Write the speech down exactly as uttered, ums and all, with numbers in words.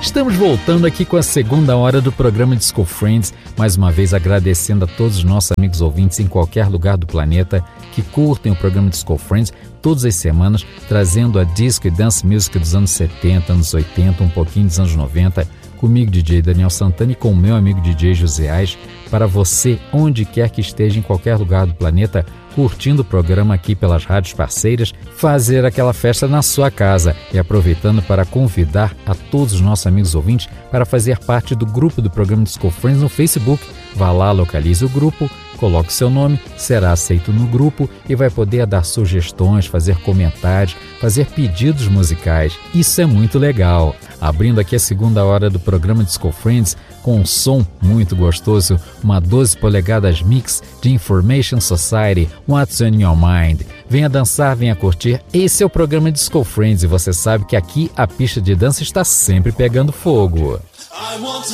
Estamos voltando aqui com a segunda hora do programa Disco Friends, mais uma vez agradecendo a todos os nossos amigos ouvintes em qualquer lugar do planeta que curtem o programa Disco Friends todas as semanas, trazendo a disco e dance music dos anos setenta, anos oitenta, um pouquinho dos anos noventa, comigo D J Daniel Santana e com o meu amigo D J José Ais, para você, onde quer que esteja em qualquer lugar do planeta, curtindo o programa aqui pelas rádios parceiras, fazer aquela festa na sua casa e aproveitando para convidar a todos os nossos amigos ouvintes para fazer parte do grupo do programa Disco Friends no Facebook. Vá lá, localize o grupo, coloque seu nome, será aceito no grupo e vai poder dar sugestões, fazer comentários, fazer pedidos musicais. Isso é muito legal. Abrindo aqui a segunda hora do programa Disco Friends com um som muito gostoso, uma doze polegadas mix de Information Society, What's on Your Mind. Venha dançar, venha curtir. Esse é o programa Disco Friends e você sabe que aqui a pista de dança está sempre pegando fogo. I want to